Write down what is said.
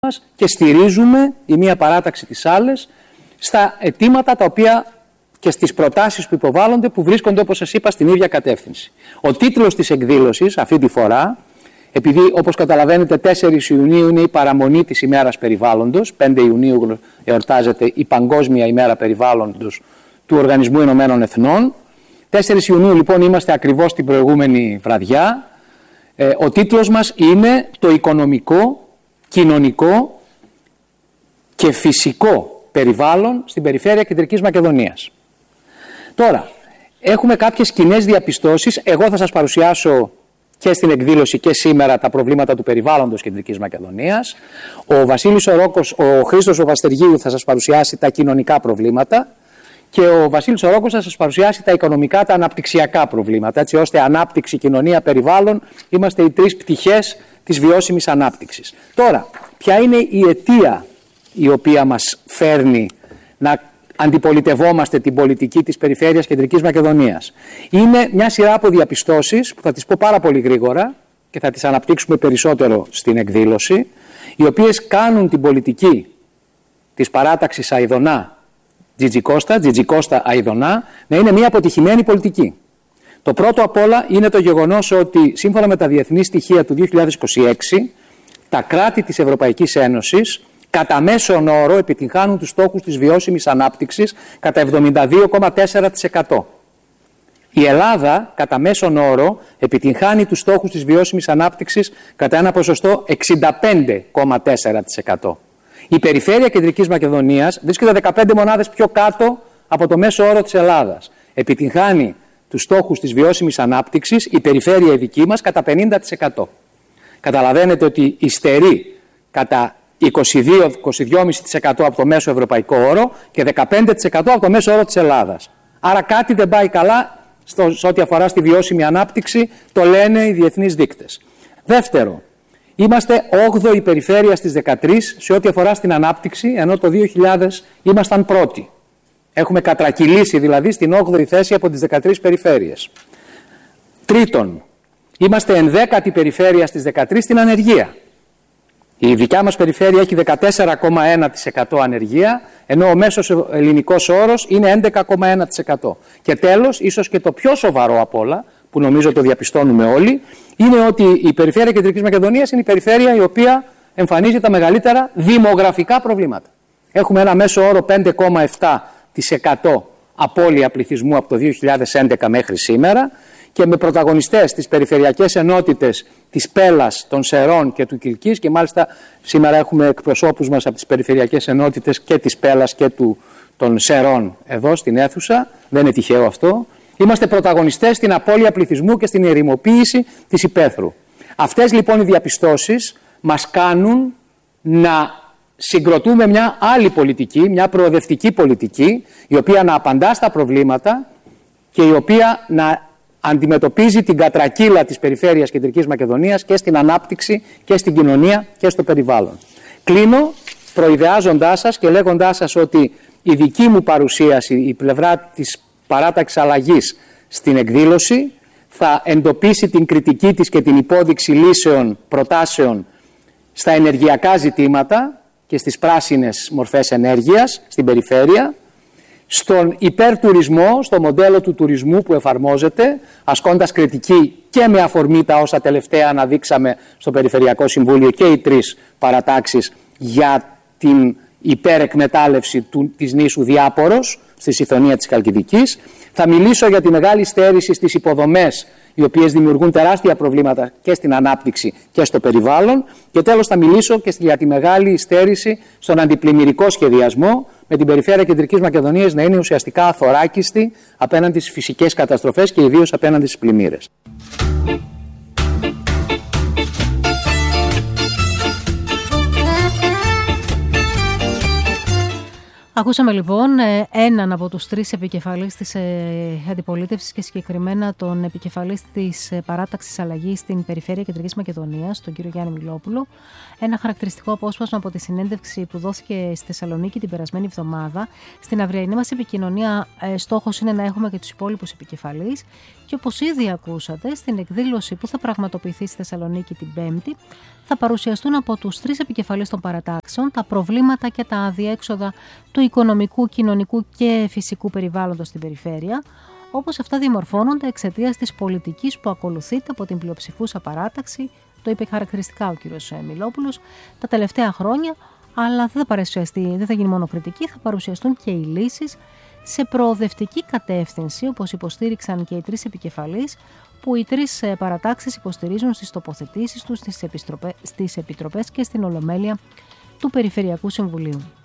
μας και στηρίζουμε η μία παράταξη τις άλλες στα αιτήματα τα οποία και στις προτάσεις που υποβάλλονται, που βρίσκονται, όπως σας είπα, στην ίδια κατεύθυνση. Ο τίτλος της εκδήλωσης αυτή τη φορά, επειδή όπως καταλαβαίνετε 4 Ιουνίου είναι η παραμονή της ημέρας περιβάλλοντος, 5 Ιουνίου εορτάζεται η Παγκόσμια ημέρα περιβάλλοντος του Οργανισμού Ηνωμένων Εθνών. 4 Ιουνίου λοιπόν είμαστε ακριβώς την προηγούμενη βραδιά. Ο τίτλος μας είναι το οικονομικό, κοινωνικό και φυσικό περιβάλλον στην περιφέρεια Κεντρικής Μακεδονίας. Τώρα, έχουμε κάποιες κοινές διαπιστώσεις. Εγώ θα σας παρουσιάσω και στην εκδήλωση και σήμερα τα προβλήματα του περιβάλλοντος Κεντρικής Μακεδονίας. Ο Βασίλης ο Χρήστος ο Βαστεργίου θα σας παρουσιάσει τα κοινωνικά προβλήματα και ο Βασίλης ο Ρόκος θα σας παρουσιάσει τα οικονομικά, τα αναπτυξιακά προβλήματα, έτσι ώστε ανάπτυξη, κοινωνία, περιβάλλον είμαστε οι τρεις πτυχές της βιώσιμης ανάπτυξης. Τώρα, ποια είναι η αιτία η οποία μας φέρνει να αντιπολιτευόμαστε την πολιτική της περιφέρειας Κεντρικής Μακεδονίας? Είναι μια σειρά από διαπιστώσεις που θα τις πω πάρα πολύ γρήγορα και θα τις αναπτύξουμε περισσότερο στην εκδήλωση, οι οποίες κάνουν την πολιτική της παράταξης Αηδονά Τζιτζικώστα Αηδονά να είναι μια αποτυχημένη πολιτική. Το πρώτο απ' όλα είναι το γεγονός ότι σύμφωνα με τα διεθνή στοιχεία του 2026 τα κράτη της Ευρωπαϊκής Ένωσης κατά μέσον όρο επιτυγχάνουν τους στόχους της βιώσιμης ανάπτυξης κατά 72,4%. Η Ελλάδα κατά μέσον όρο επιτυγχάνει τους στόχους της βιώσιμης ανάπτυξης κατά ένα ποσοστό 65,4%. Η περιφέρεια Κεντρικής Μακεδονίας βρίσκεται 15 μονάδες πιο κάτω από το μέσο όρο της Ελλάδας. Επιτυγχάνει τους στόχους της βιώσιμης ανάπτυξης η περιφέρεια η δική μας κατά 50%. Καταλαβαίνετε ότι υστερεί κατά 22,5% από το μέσο ευρωπαϊκό όρο και 15% από το μέσο όρο της Ελλάδας. Άρα κάτι δεν πάει καλά σε ό,τι αφορά στη βιώσιμη ανάπτυξη, το λένε οι διεθνείς δείκτες. Δεύτερο, είμαστε 8η περιφέρεια στις 13 σε ό,τι αφορά στην ανάπτυξη, ενώ το 2000 ήμασταν πρώτοι. Έχουμε κατρακυλήσει δηλαδή στην 8η θέση από τις 13 περιφέρειες. Τρίτον, είμαστε 11η περιφέρεια στις 13 στην ανεργία. Η δικιά μας περιφέρεια έχει 14,1% ανεργία, ενώ ο μέσος ελληνικός όρος είναι 11,1%. Και τέλος, ίσως και το πιο σοβαρό απ' όλα, που νομίζω το διαπιστώνουμε όλοι, είναι ότι η περιφέρεια Κεντρικής Μακεδονίας είναι η περιφέρεια η οποία εμφανίζει τα μεγαλύτερα δημογραφικά προβλήματα. Έχουμε ένα μέσο όρο 5,7% απώλεια πληθυσμού από το 2011 μέχρι σήμερα και με πρωταγωνιστές τις περιφερειακές ενότητες της Πέλας, των Σερών και του Κιλκής, και μάλιστα σήμερα έχουμε εκπροσώπους μας από τις περιφερειακές ενότητες και της Πέλας και των Σερών εδώ στην αίθουσα, δεν είναι τυχαίο αυτό. Είμαστε πρωταγωνιστές στην απώλεια πληθυσμού και στην ερημοποίηση της υπαίθρου. Αυτές λοιπόν οι διαπιστώσεις μας κάνουν να συγκροτούμε μια άλλη πολιτική, μια προοδευτική πολιτική, η οποία να απαντά στα προβλήματα και η οποία να αντιμετωπίζει την κατρακύλα της περιφέρειας Κεντρικής Μακεδονίας και στην ανάπτυξη και στην κοινωνία και στο περιβάλλον. Κλείνω προειδεάζοντάς σας και λέγοντάς σας ότι η δική μου παρουσίαση, η πλευρά της παράταξης αλλαγής στην εκδήλωση, θα εντοπίσει την κριτική της και την υπόδειξη λύσεων, προτάσεων στα ενεργειακά ζητήματα και στις πράσινες μορφές ενέργειας στην περιφέρεια, στον υπερτουρισμό, στο μοντέλο του τουρισμού που εφαρμόζεται, ασκώντας κριτική και με αφορμή τα όσα τελευταία αναδείξαμε στο Περιφερειακό Συμβούλιο και οι τρεις παρατάξεις για την υπερεκμετάλλευση της νήσου Διάπορος στη Σιθωνία της Χαλκιδικής. Θα μιλήσω για τη μεγάλη στέρηση στις υποδομές, οι οποίες δημιουργούν τεράστια προβλήματα και στην ανάπτυξη και στο περιβάλλον. Και τέλος θα μιλήσω και για τη μεγάλη στέρηση στον αντιπλημμυρικό σχεδιασμό, με την περιφέρεια Κεντρικής Μακεδονίας να είναι ουσιαστικά αθωράκιστη απέναντι στις φυσικές καταστροφές και ιδίως απέναντι στις πλημμύρες. Ακούσαμε λοιπόν έναν από τους τρεις επικεφαλείς της αντιπολίτευσης και συγκεκριμένα τον επικεφαλής της παράταξης αλλαγής στην περιφέρεια Κεντρικής Μακεδονίας, τον κύριο Γιάννη Μιλόπουλο. Ένα χαρακτηριστικό απόσπασμα από τη συνέντευξη που δόθηκε στη Θεσσαλονίκη την περασμένη εβδομάδα. Στην αυριανή μας επικοινωνία στόχος είναι να έχουμε και τους υπόλοιπους επικεφαλείς. Και όπως ήδη ακούσατε, στην εκδήλωση που θα πραγματοποιηθεί στη Θεσσαλονίκη την Πέμπτη, θα παρουσιαστούν από τους 3 επικεφαλείς των παρατάξεων τα προβλήματα και τα αδιέξοδα του οικονομικού, κοινωνικού και φυσικού περιβάλλοντος στην περιφέρεια, όπως αυτά διαμορφώνονται εξαιτίας της πολιτικής που ακολουθείται από την πλειοψηφούσα παράταξη, το είπε χαρακτηριστικά ο κ. Μιλόπουλος, τα τελευταία χρόνια, αλλά δεν θα γίνει μόνο κριτική, θα παρουσιαστούν και οι λύσεις σε προοδευτική κατεύθυνση, όπως υποστήριξαν και οι 3 επικεφαλείς, που οι 3 παρατάξεις υποστηρίζουν στις τοποθετήσεις τους, στις επιτροπές και στην Ολομέλεια του Περιφερειακού Συμβουλίου.